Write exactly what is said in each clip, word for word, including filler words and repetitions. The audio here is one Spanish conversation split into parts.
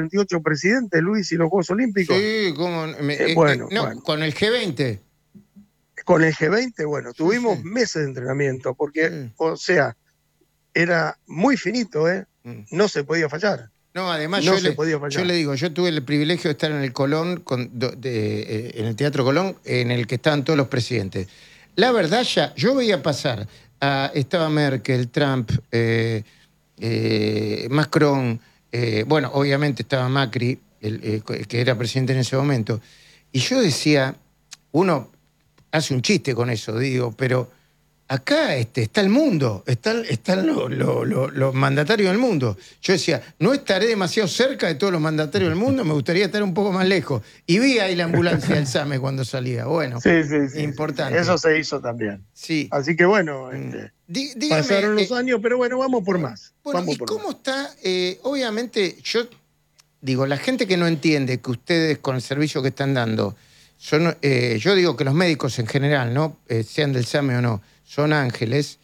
treinta y ocho presidentes, Luis, y los Juegos Olímpicos. Sí, como, me, Eh, eh, bueno, eh, no, bueno. con el G veinte. Con el G veinte, bueno, Sí, tuvimos sí. meses de entrenamiento, porque, Sí. o sea, era muy finito, ¿eh? Mm. No se podía fallar. No, además No yo, se le, podía yo fallar. le digo, yo tuve el privilegio de estar en el Colón, con, de, de, en el Teatro Colón, en el que estaban todos los presidentes. La verdad ya, yo veía pasar, a, estaba Merkel, Trump, eh, eh, Macron, eh, bueno, obviamente estaba Macri, el, eh, que era presidente en ese momento, y yo decía, uno hace un chiste con eso, digo, pero acá este, está el mundo, están, están los, los, los, los mandatarios del mundo. Yo decía, no estaré demasiado cerca de todos los mandatarios del mundo, me gustaría estar un poco más lejos. Y vi ahí la ambulancia del SAME cuando salía. Bueno, Sí, sí, sí. importante. Eso se hizo también. Sí. Así que bueno, Mm. este, Dí- dígame, pasaron los eh, años, pero bueno, vamos por más. Bueno, vamos ¿y por cómo más. está? Eh, obviamente, yo digo, la gente que no entiende que ustedes con el servicio que están dando, son, eh, yo digo que los médicos en general, ¿no? Eh, sean del SAME o no, son ángeles,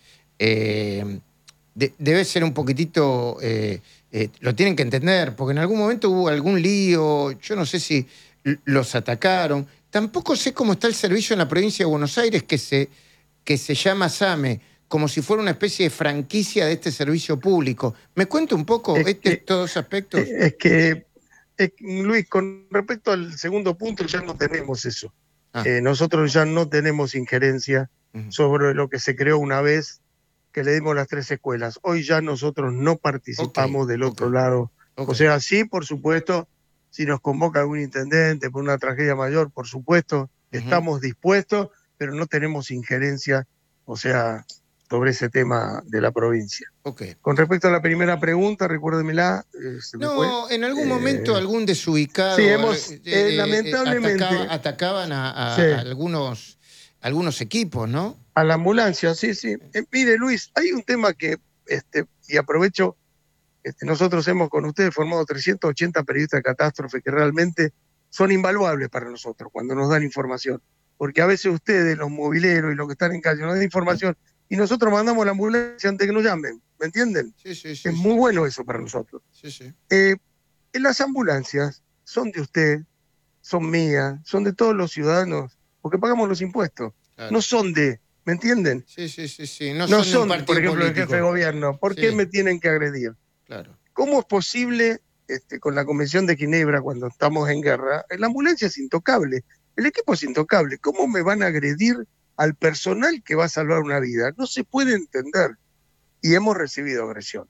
eh, de, debe ser un poquitito, eh, eh, lo tienen que entender, porque en algún momento hubo algún lío, yo no sé si l- los atacaron, tampoco sé cómo está el servicio en la provincia de Buenos Aires que se, que se llama SAME, como si fuera una especie de franquicia de este servicio público. ¿Me cuenta un poco Es este, que, estos aspectos? es que, es que, Luis, con respecto al segundo punto, ya no tenemos eso. Ah. Eh, nosotros ya no tenemos injerencia Ujú. sobre lo que se creó una vez que le dimos las tres escuelas. Hoy ya nosotros no participamos Ok, del otro ok, lado. ok. O sea, sí, por supuesto, si nos convoca algún intendente por una tragedia mayor, por supuesto, Ujú. estamos dispuestos, pero no tenemos injerencia, o sea, sobre ese tema de la provincia. Ok. Con respecto a la primera pregunta, recuérdemela, eh, se me fue. No, en algún Eh, momento algún desubicado sí, eh, hemos, eh, eh, eh, lamentablemente, atacaba- atacaban a, a- sí, a algunos, algunos equipos, ¿no? a la ambulancia, sí, sí. Eh, mire, Luis, hay un tema que, este, y aprovecho, este, nosotros hemos con ustedes formado trescientos ochenta periodistas de catástrofe que realmente son invaluables para nosotros cuando nos dan información. Porque a veces ustedes, los mobileros y los que están en calle, nos dan información y nosotros mandamos la ambulancia antes que nos llamen. ¿Me entienden? Sí, sí, sí. Es sí. muy bueno eso para nosotros. Sí, sí. Eh, en las ambulancias son de usted, son mías, son de todos los ciudadanos, porque pagamos los impuestos. Claro. No son de, ¿me entienden? Sí, sí, sí, sí. No, No son de un son, partido por ejemplo, el político. jefe de gobierno. ¿Por qué Sí. me tienen que agredir? Claro. ¿Cómo es posible, este, con la Convención de Ginebra, cuando estamos en guerra, la ambulancia es intocable, el equipo es intocable? ¿Cómo me van a agredir al personal que va a salvar una vida? No se puede entender. Y hemos recibido agresión.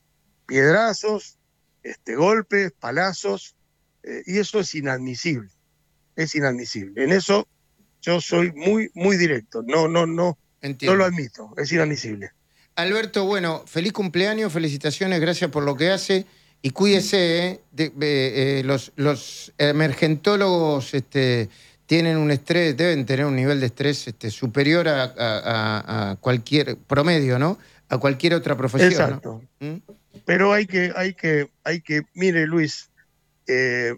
Piedrazos, este, golpes, palazos, eh, y eso es inadmisible. Es inadmisible. En eso yo soy muy, muy directo. No, no, no, Entiendo. no lo admito. Es inadmisible. Alberto, bueno, feliz cumpleaños, felicitaciones, gracias por lo que hace y cuídese, ¿eh? De, eh, eh, los, los emergentólogos este, tienen un estrés, deben tener un nivel de estrés este, superior a, a- a- a cualquier promedio, ¿no? A cualquier otra profesión. Exacto. ¿No? ¿Mm? Pero hay que, hay que, hay que, mire, Luis, eh,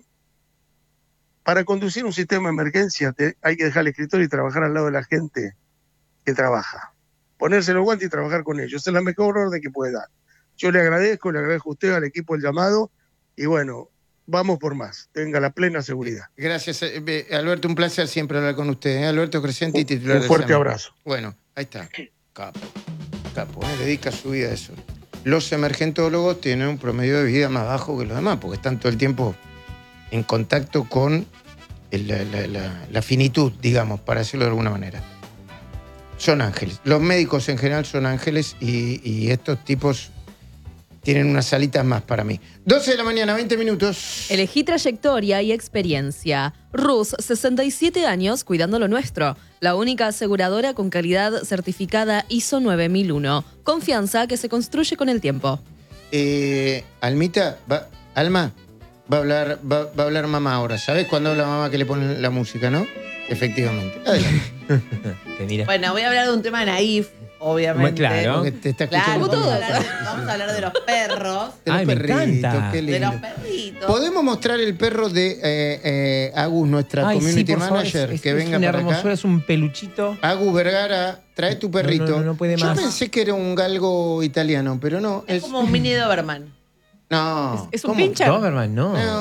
para conducir un sistema de emergencia te, hay que dejar el escritorio y trabajar al lado de la gente que trabaja. Ponerse los guantes y trabajar con ellos. Esa es la mejor orden que puede dar. Yo le agradezco, le agradezco a usted, al equipo, el llamado, y bueno, vamos por más. Tenga la plena seguridad. Gracias, eh, eh, Alberto, un placer siempre hablar con usted. ¿eh? Alberto Crescenti, Un, titular un del fuerte SAME. abrazo. Bueno, ahí está. Capo. Capo, ¿eh? Dedica su vida a eso. Los emergentólogos tienen un promedio de vida más bajo que los demás, porque están todo el tiempo en contacto con el- la, la- la- la finitud, digamos, para decirlo de alguna manera. Son ángeles. Los médicos en general son ángeles y, y estos tipos tienen unas alitas más para mí. doce de la mañana, veinte minutos. Elegí trayectoria y experiencia. Rus, sesenta y siete años cuidando lo nuestro. La única aseguradora con calidad certificada I S O nueve mil uno. Confianza que se construye con el tiempo. Eh, Almita, va, Alma, va a hablar, va, va a hablar mamá ahora. ¿Sabes cuándo habla mamá que le ponen la música, no? Efectivamente. Adelante. Te mira. Bueno, voy a hablar de un tema naif, obviamente. Claro. Porque te está Claro, escuchando. vamos a, mamá. hablar de, vamos a hablar de los perros. De los Ay, me perritos, encanta. qué De lindo. los perritos. ¿Podemos mostrar el perro de eh, eh, Agus, nuestra Ay, sí, community por favor, manager, es, es- que es venga una para hermosura, acá? es un peluchito. Agus Vergara, trae tu perrito. No, no, no, no puede Yo más. pensé que era un galgo italiano, pero no. Es como un mini Doberman. No. ¿Es un ¿cómo? pincher? Doberman, no. No.